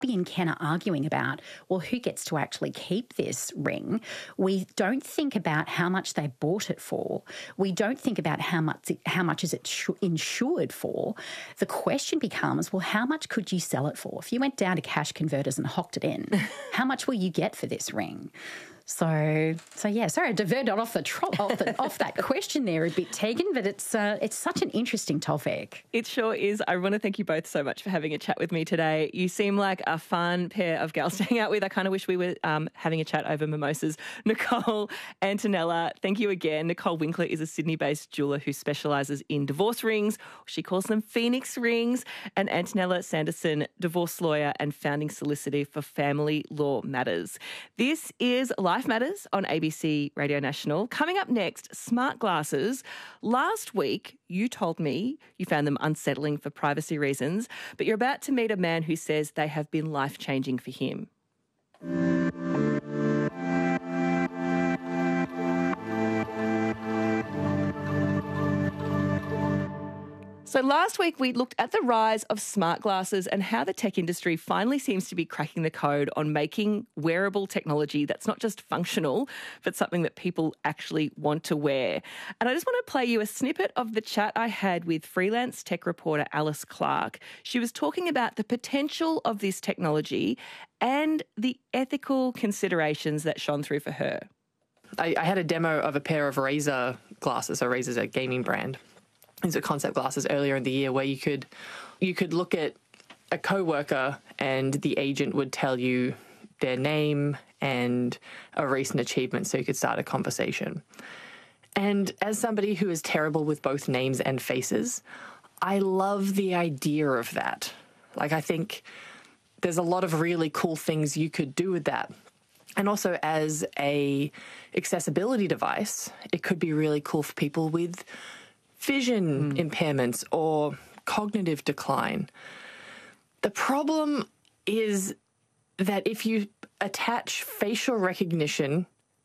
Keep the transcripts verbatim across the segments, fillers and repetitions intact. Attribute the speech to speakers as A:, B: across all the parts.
A: Bobby and Ken are arguing about, well, who gets to actually keep this ring? We don't think about how much they bought it for. We don't think about how much how much is it insured for. The question becomes, well, how much could you sell it for? If you went down to Cash Converters and hocked it in, how much will you get for this ring? So, so yeah, sorry, I diverted off the, tro- off, the off that question there a bit, Tegan, but it's uh, it's such an interesting topic.
B: It sure is. I want to thank you both so much for having a chat with me today. You seem like a fun pair of gals to hang out with. I kind of wish we were um, having a chat over mimosas. Nicole Antonella, thank you again. Nicole Winkler is a Sydney-based jeweller who specialises in divorce rings. She calls them Phoenix rings. And Antonella Sanderson, divorce lawyer and founding solicitor for Family Law Matters. This is Life Matters on A B C Radio National. Coming up next, smart glasses. Last week, you told me you found them unsettling for privacy reasons, but you're about to meet a man who says they have been life-changing for him. So last week we looked at the rise of smart glasses and how the tech industry finally seems to be cracking the code on making wearable technology that's not just functional, but something that people actually want to wear. And I just want to play you a snippet of the chat I had with freelance tech reporter Alice Clark. She was talking about the potential of this technology and the ethical considerations that shone through for her.
C: I, I had a demo of a pair of Razer glasses. So Razer's a gaming brand. These are concept glasses earlier in the year where you could you could look at a coworker and the agent would tell you their name and a recent achievement so you could start a conversation. And as somebody who is terrible with both names and faces, I love the idea of that. Like, I think there's a lot of really cool things you could do with that. And also as a accessibility device, it could be really cool for people with vision mm. impairments or cognitive decline. The problem is that if you attach facial recognition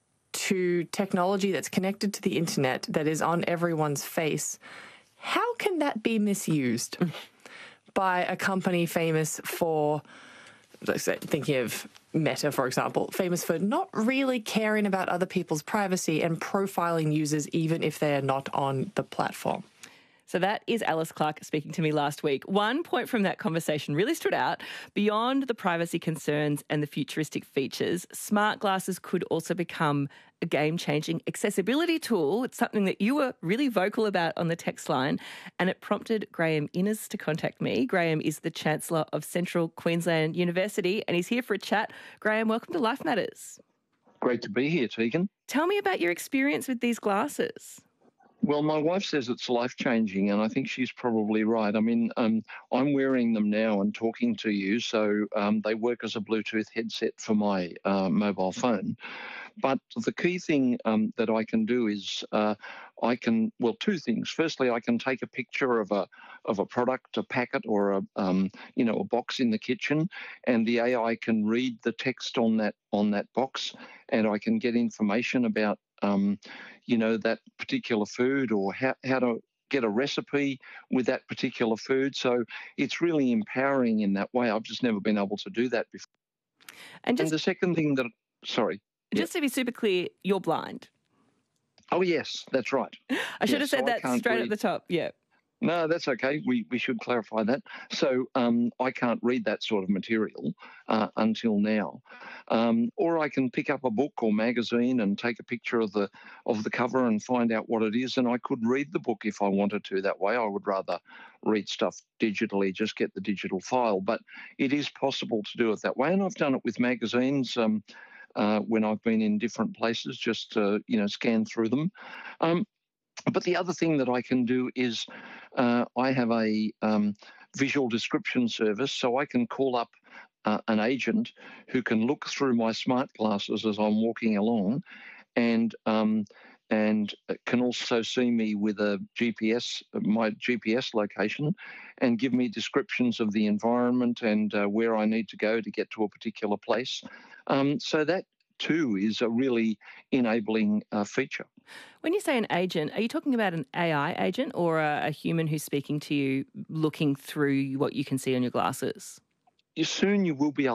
C: to technology that's connected to the internet that is on everyone's face, how can that be misused by a company famous for, let's say, thinking of Meta, for example, famous for not really caring about other people's privacy and profiling users even if they are not on the platform?
B: So that is Alice Clark speaking to me last week. One point from that conversation really stood out. Beyond the privacy concerns and the futuristic features, smart glasses could also become a game-changing accessibility tool. It's something that you were really vocal about on the text line, and it prompted Graham Innes to contact me. Graham is the Chancellor of Central Queensland University, and he's here for a chat. Graham, welcome to Life Matters.
D: Great to be here, Tegan.
B: Tell me about your experience with these glasses.
D: Well, my wife says it's life-changing, and I think she's probably right. I mean, um, I'm wearing them now and talking to you, so um, they work as a Bluetooth headset for my uh, mobile phone. But the key thing um, that I can do is uh, I can, well, two things. Firstly, I can take a picture of a of a product, a packet, or a um, you know a box in the kitchen, and the A I can read the text on that on that box, and I can get information about um, you know that particular food or how how to get a recipe with that particular food. So it's really empowering in that way. I've just never been able to do that before.
B: And, just,
D: and the second thing that, sorry.
B: Just yeah. to be super clear, you're blind.
D: Oh, yes, that's right.
B: I should
D: yes,
B: have said
D: so
B: that straight
D: read.
B: at the top, yeah.
D: No, that's okay. We we should clarify that. So um, I can't read that sort of material uh, until now, um, or I can pick up a book or magazine and take a picture of the of the cover and find out what it is, and I could read the book if I wanted to. That way, I would rather read stuff digitally, just get the digital file. But it is possible to do it that way, and I've done it with magazines. Um, Uh, when I've been in different places, just to, you know, scan through them. Um, but the other thing that I can do is uh, I have a um, visual description service, so I can call up uh, an agent who can look through my smart glasses as I'm walking along and um, and can also see me with a G P S, my G P S location, and give me descriptions of the environment and uh, where I need to go to get to a particular place. Um, so that too is a really enabling uh, feature.
B: When you say an agent, are you talking about an A I agent or a, a human who's speaking to you looking through what you can see on your glasses?
D: you, soon you will be able